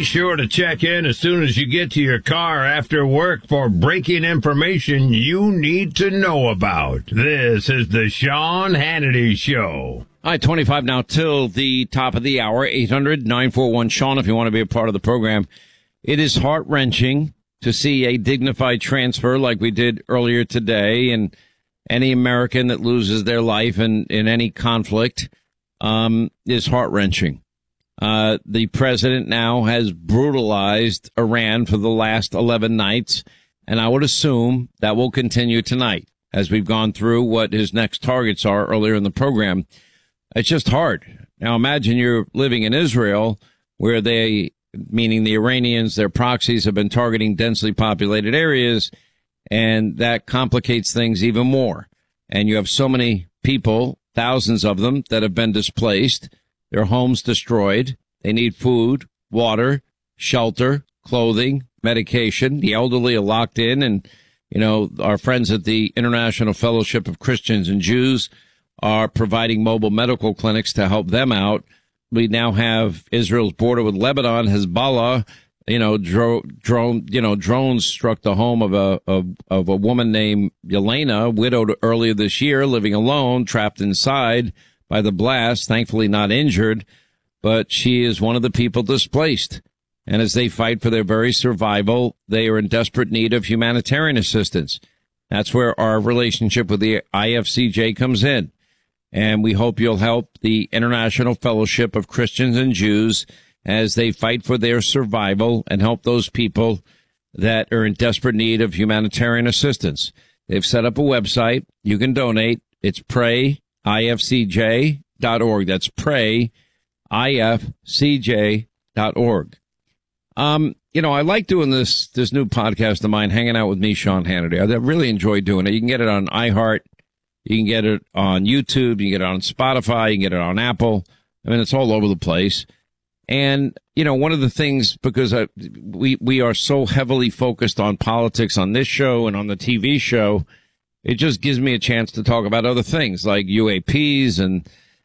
sure to check in as soon as you get to your car after work for breaking information you need to know about. This is the Sean Hannity Show. All right, 25 now till the top of the hour, 800-941-SEAN if you want to be a part of the program. It is heart-wrenching to see a dignified transfer like we did earlier today, and any American that loses their life in any conflict is heart-wrenching. The president now has brutalized Iran for the last 11 nights, and I would assume that will continue tonight as we've gone through what his next targets are earlier in the program. It's just hard. Now imagine you're living in Israel where they, meaning the Iranians, their proxies have been targeting densely populated areas, and that complicates things even more. And you have so many people, thousands of them, that have been displaced, their homes destroyed. They need food, water, shelter, clothing, medication. The elderly are locked in, and, you know, our friends at the International Fellowship of Christians and Jews are providing mobile medical clinics to help them out. We now have Israel's border with Lebanon, Hezbollah. Drones struck the home of a woman named Yelena, widowed earlier this year, living alone, trapped inside by the blast, thankfully not injured, but she is one of the people displaced. And as they fight for their very survival, they are in desperate need of humanitarian assistance. That's where our relationship with the IFCJ comes in. And we hope you'll help the International Fellowship of Christians and Jews as they fight for their survival and help those people that are in desperate need of humanitarian assistance. They've set up a website. You can donate. It's prayifcj.org. That's prayifcj.org. I like doing this new podcast of mine, Hanging Out with Me, Sean Hannity. I really enjoy doing it. You can get it on iHeart. You can get it on YouTube. You can get it on Spotify. You can get it on Apple. I mean, it's all over the place. And, one of the things, because we are so heavily focused on politics on this show and on the TV show, it just gives me a chance to talk about other things like UAPs and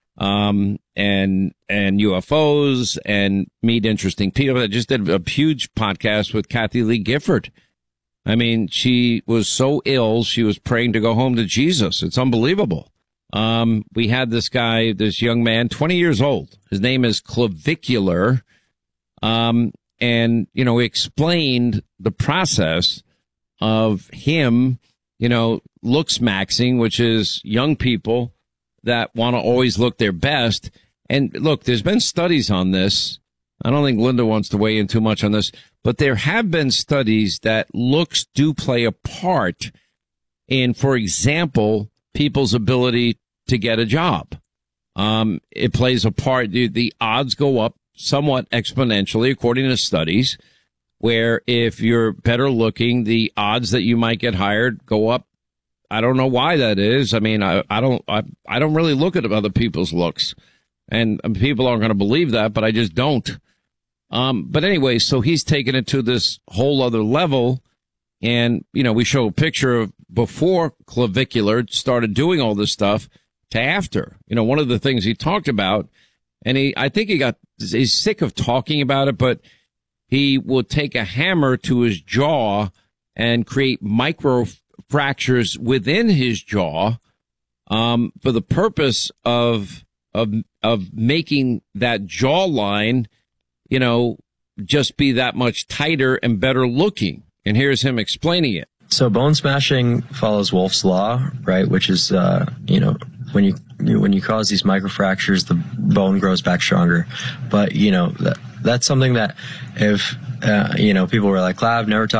UFOs and meet interesting people. I just did a huge podcast with Kathy Lee Gifford. I mean, she was so ill, she was praying to go home to Jesus. It's unbelievable. We had this young man, 20 years old. His name is Clavicular. And, he explained the process of him, looks maxing, which is young people that want to always look their best. And look, there's been studies on this. I don't think Linda wants to weigh in too much on this, but there have been studies that looks do play a part in, for example, people's ability to get a job. It plays a part. The odds go up somewhat exponentially, according to studies, where if you're better looking, the odds that you might get hired go up. I don't know why that is. I mean, I don't really look at other people's looks, and people aren't going to believe that, but I just don't. But anyway, so he's taken it to this whole other level. And, we show a picture of before Clavicular started doing all this stuff to after. One of the things he talked about, and I think he's sick of talking about it, but he would take a hammer to his jaw and create micro fractures within his jaw, for the purpose of making that jawline, just be that much tighter and better looking. And here's him explaining it. So bone smashing follows Wolff's Law, right? Which is, when you cause these microfractures, the bone grows back stronger. But, that's something that if, people were like, Clav, never talk